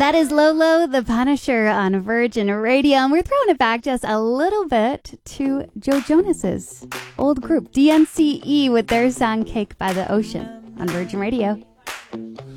That is Lolo the Punisher on Virgin Radio. And we're throwing it back just a little bit to Joe Jonas's old group, DNCE, with their song Cake by the Ocean on Virgin Radio.